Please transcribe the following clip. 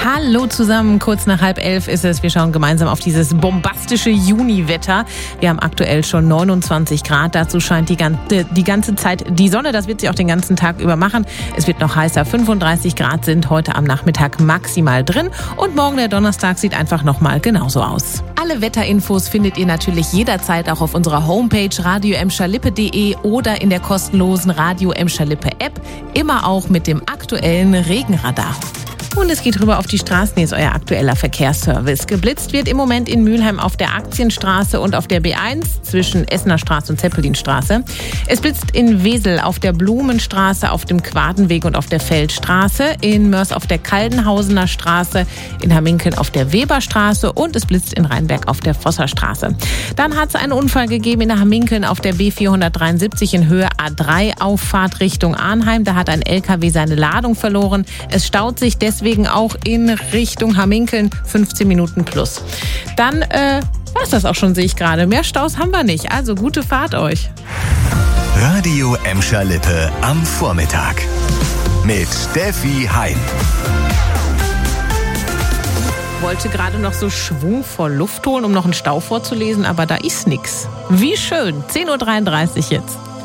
Hallo zusammen, kurz nach 10:30 ist es. Wir schauen gemeinsam auf dieses bombastische Juniwetter. Wir haben aktuell schon 29 Grad. Dazu scheint die ganze Zeit die Sonne. Das wird sie auch den ganzen Tag über machen. Es wird noch heißer. 35 Grad sind heute am Nachmittag maximal drin. Und morgen, der Donnerstag, sieht einfach nochmal genauso aus. Alle Wetterinfos findet ihr natürlich jederzeit auch auf unserer Homepage radio-emscher-lippe.de oder in der kostenlosen Radio Emscher Lippe App. Immer auch mit dem aktuellen Regenradar. Und es geht rüber auf die Straßen, hier ist euer aktueller Verkehrsservice. Geblitzt wird im Moment in Mülheim auf der Aktienstraße und auf der B1 zwischen Essener Straße und Zeppelinstraße. Es blitzt in Wesel auf der Blumenstraße, auf dem Quadenweg und auf der Feldstraße, in Mörs auf der Kaldenhausener Straße, in Hamminkeln auf der Weberstraße und es blitzt in Rheinberg auf der Vosserstraße. Dann hat es einen Unfall gegeben in Hamminkeln auf der B473 in Höhe A3 Auffahrt Richtung Arnheim. Da hat ein LKW seine Ladung verloren. Es staut sich deswegen auch in Richtung Hamminkeln 15 Minuten plus. Dann war's das auch schon, sehe ich gerade. Mehr Staus haben wir nicht. Also gute Fahrt euch. Radio Emscher Lippe am Vormittag mit Steffi Hein. Wollte gerade noch so schwungvoll Luft holen, um noch einen Stau vorzulesen, aber da ist nix. Wie schön. 10:33 Uhr jetzt.